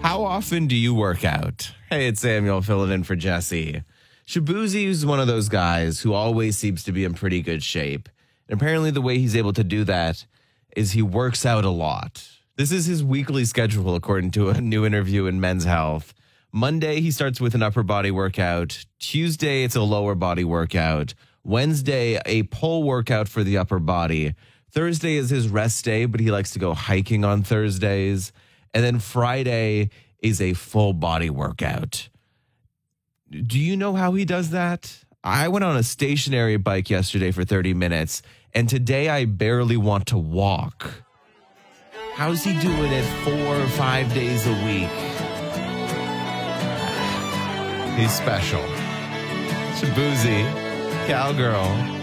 How often do you work out? Hey, it's Samuel filling in for Jesse. Shabuzi is one of those guys who always seems to be in pretty good shape. And apparently the way he's able to do that is he works out a lot. This is his weekly schedule, according to a new interview in Men's Health. Monday, he starts with an upper body workout. Tuesday, it's a lower body workout. Wednesday, a pull workout for the upper body. Thursday is his rest day, but he likes to go hiking on Thursdays. And then Friday is a full body workout. Do you know how he does that? I went on a stationary bike yesterday for 30 minutes, and today I barely want to walk. How's he doing it 4 or 5 days a week? He's special. Shabuzi, cowgirl.